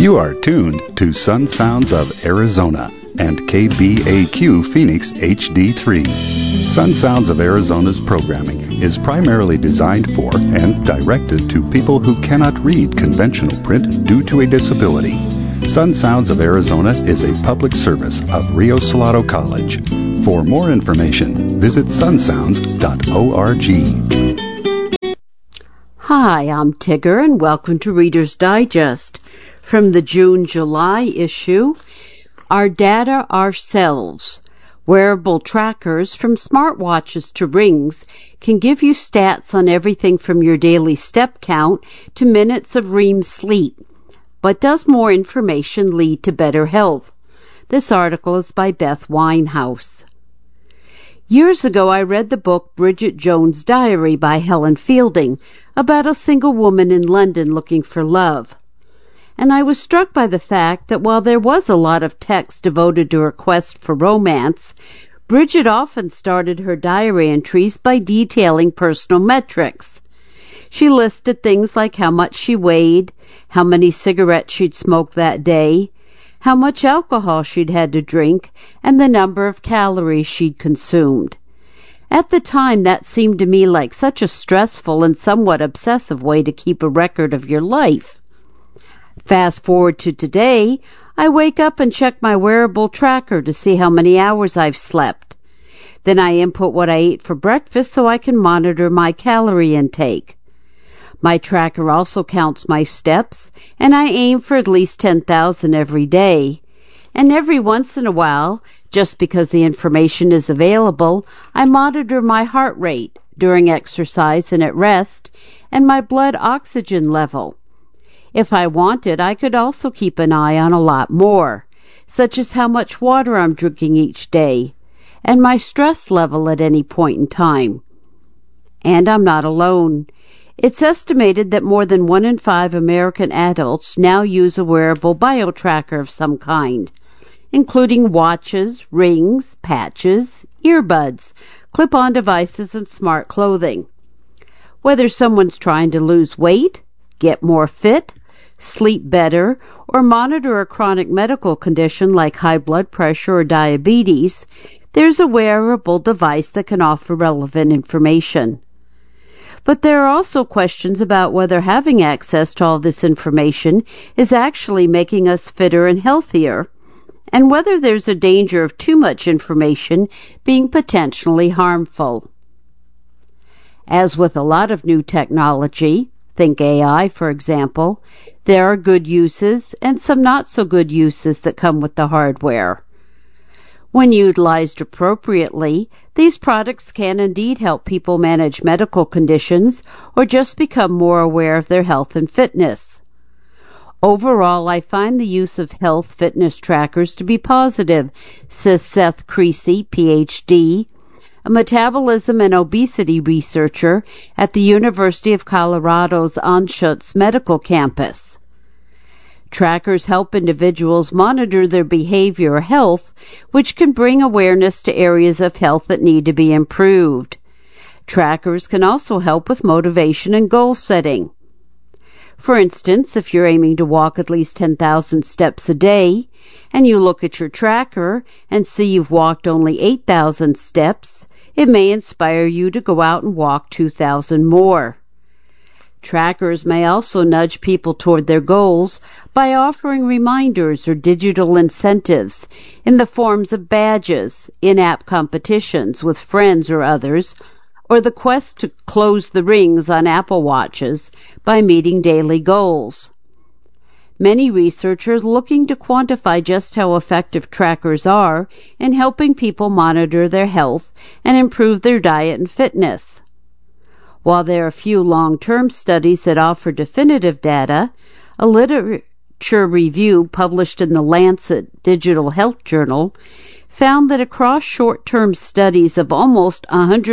You are tuned to Sun Sounds of Arizona and KBAQ Phoenix HD3. Sun Sounds of Arizona's programming is primarily designed for and directed to people who cannot read conventional print due to a disability. Sun Sounds of Arizona is a public service of Rio Salado College. For more information, visit sunsounds.org. Hi, I'm Tigger, and welcome to Reader's Digest. From the June-July issue, Our Data Ourselves. Wearable trackers from smartwatches to rings can give you stats on everything from your daily step count to minutes of REM sleep. But does more information lead to better health? This article is by Beth Winehouse. Years ago, I read the book Bridget Jones' Diary by Helen Fielding about a single woman in London looking for love. And I was struck by the fact that while there was a lot of text devoted to her quest for romance, Bridget often started her diary entries by detailing personal metrics. She listed things like how much she weighed, how many cigarettes she'd smoked that day, how much alcohol she'd had to drink, and the number of calories she'd consumed. At the time, that seemed to me like such a stressful and somewhat obsessive way to keep a record of your life. Fast forward to today, I wake up and check my wearable tracker to see how many hours I've slept. Then I input what I ate for breakfast so I can monitor my calorie intake. My tracker also counts my steps, and I aim for at least 10,000 every day. And every once in a while, just because the information is available, I monitor my heart rate during exercise and at rest, and my blood oxygen level. If I wanted, I could also keep an eye on a lot more, such as how much water I'm drinking each day, and my stress level at any point in time. And I'm not alone. It's estimated that more than 1 in 5 American adults now use a wearable biotracker of some kind, including watches, rings, patches, earbuds, clip-on devices, and smart clothing. Whether someone's trying to lose weight, get more fit, sleep better, or monitor a chronic medical condition like high blood pressure or diabetes, there's a wearable device that can offer relevant information. But there are also questions about whether having access to all this information is actually making us fitter and healthier, and whether there's a danger of too much information being potentially harmful. As with a lot of new technology, think AI, for example, there are good uses and some not so good uses that come with the hardware. When utilized appropriately, these products can indeed help people manage medical conditions or just become more aware of their health and fitness. Overall, I find the use of health fitness trackers to be positive, says Seth Creasy, Ph.D., a metabolism and obesity researcher at the University of Colorado's Anschutz Medical Campus. Trackers help individuals monitor their behavior or health, which can bring awareness to areas of health that need to be improved. Trackers can also help with motivation and goal setting. For instance, if you're aiming to walk at least 10,000 steps a day, and you look at your tracker and see you've walked only 8,000 steps, it may inspire you to go out and walk 2,000 more. Trackers may also nudge people toward their goals by offering reminders or digital incentives in the forms of badges, in-app competitions with friends or others, or the quest to close the rings on Apple Watches by meeting daily goals. Many researchers looking to quantify just how effective trackers are in helping people monitor their health and improve their diet and fitness. While there are few long-term studies that offer definitive data, a literature review published in the Lancet Digital Health Journal found that across short-term studies of almost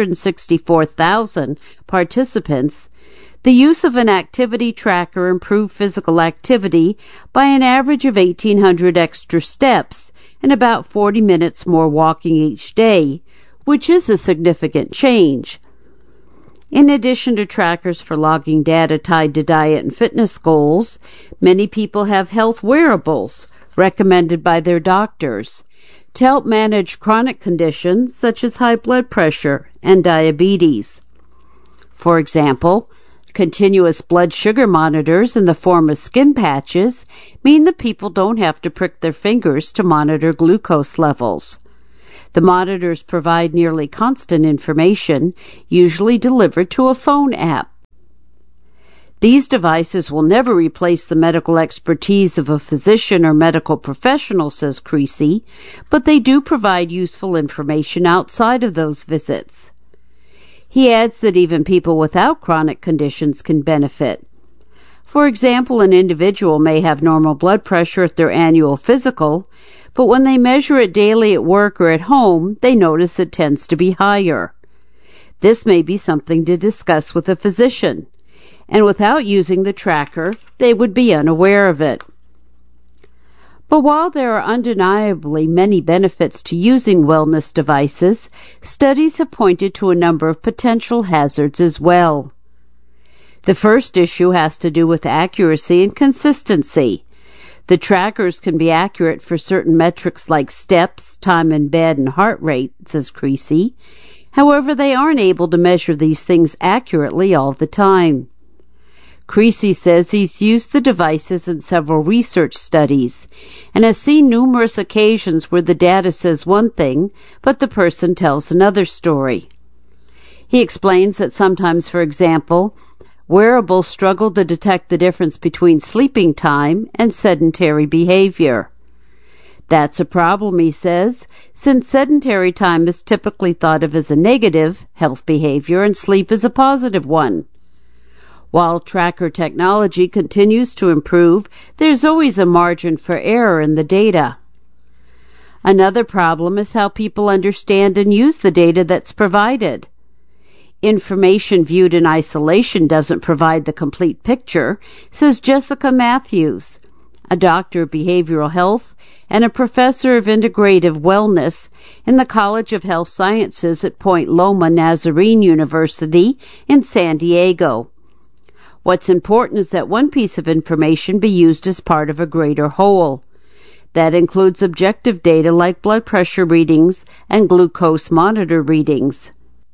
164,000 participants, the use of an activity tracker improved physical activity by an average of 1,800 extra steps and about 40 minutes more walking each day, which is a significant change. In addition to trackers for logging data tied to diet and fitness goals, many people have health wearables recommended by their doctors to help manage chronic conditions such as high blood pressure and diabetes. For example, continuous blood sugar monitors in the form of skin patches mean that people don't have to prick their fingers to monitor glucose levels. The monitors provide nearly constant information, usually delivered to a phone app. These devices will never replace the medical expertise of a physician or medical professional, says Creasy, but they do provide useful information outside of those visits. He adds that even people without chronic conditions can benefit. For example, an individual may have normal blood pressure at their annual physical, but when they measure it daily at work or at home, they notice it tends to be higher. This may be something to discuss with a physician, and without using the tracker, they would be unaware of it. But while there are undeniably many benefits to using wellness devices, studies have pointed to a number of potential hazards as well. The first issue has to do with accuracy and consistency. The trackers can be accurate for certain metrics like steps, time in bed, and heart rate, says Creasy. However, they aren't able to measure these things accurately all the time. Creasy says he's used the devices in several research studies and has seen numerous occasions where the data says one thing, but the person tells another story. He explains that sometimes, for example, wearables struggle to detect the difference between sleeping time and sedentary behavior. That's a problem, he says, since sedentary time is typically thought of as a negative health behavior and sleep is a positive one. While tracker technology continues to improve, there's always a margin for error in the data. Another problem is how people understand and use the data that's provided. Information viewed in isolation doesn't provide the complete picture, says Jessica Matthews, a doctor of behavioral health and a professor of integrative wellness in the College of Health Sciences at Point Loma Nazarene University in San Diego. What's important is that one piece of information be used as part of a greater whole. That includes objective data like blood pressure readings and glucose monitor readings.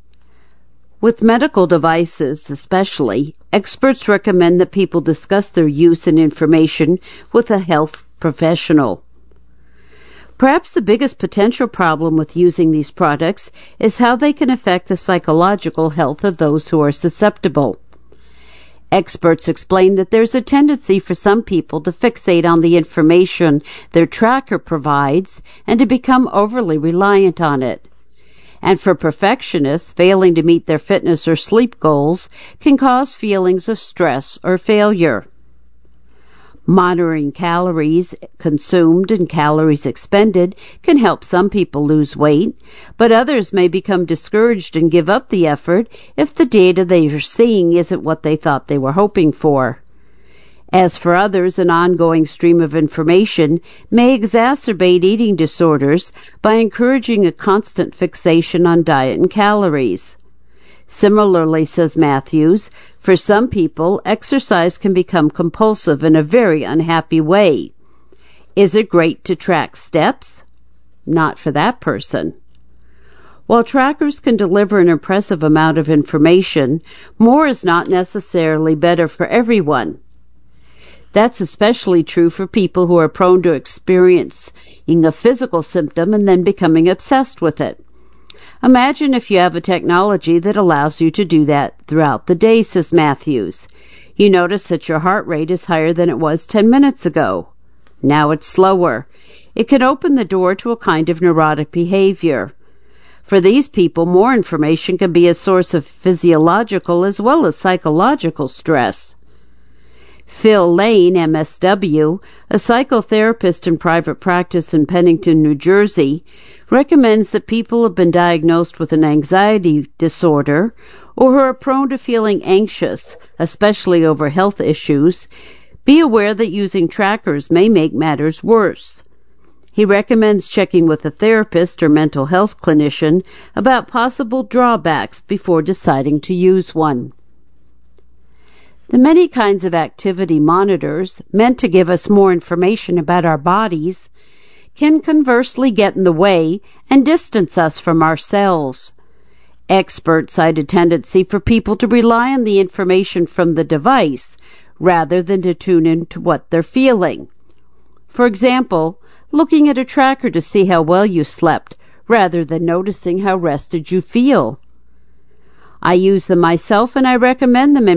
With medical devices especially, experts recommend that people discuss their use and information with a health professional. Perhaps the biggest potential problem with using these products is how they can affect the psychological health of those who are susceptible. Experts explain that there's a tendency for some people to fixate on the information their tracker provides and to become overly reliant on it. And for perfectionists, failing to meet their fitness or sleep goals can cause feelings of stress or failure. Monitoring calories consumed and calories expended can help some people lose weight, but others may become discouraged and give up the effort if the data they are seeing isn't what they thought they were hoping for. As for others, an ongoing stream of information may exacerbate eating disorders by encouraging a constant fixation on diet and calories. Similarly, says Matthews, for some people, exercise can become compulsive in a very unhappy way. Is it great to track steps? Not for that person. While trackers can deliver an impressive amount of information, more is not necessarily better for everyone. That's especially true for people who are prone to experiencing a physical symptom and then becoming obsessed with it. Imagine if you have a technology that allows you to do that throughout the day, says Matthews. You notice that your heart rate is higher than it was 10 minutes ago. Now it's slower. It can open the door to a kind of neurotic behavior. For these people, more information can be a source of physiological as well as psychological stress. Phil Lane, MSW, a psychotherapist in private practice in Pennington, New Jersey, recommends that people who have been diagnosed with an anxiety disorder or who are prone to feeling anxious, especially over health issues, be aware that using trackers may make matters worse. He recommends checking with a therapist or mental health clinician about possible drawbacks before deciding to use one. The many kinds of activity monitors, meant to give us more information about our bodies, can conversely get in the way and distance us from ourselves. Experts cite a tendency for people to rely on the information from the device rather than to tune into what they're feeling. For example, looking at a tracker to see how well you slept rather than noticing how rested you feel. I use them myself and I recommend them in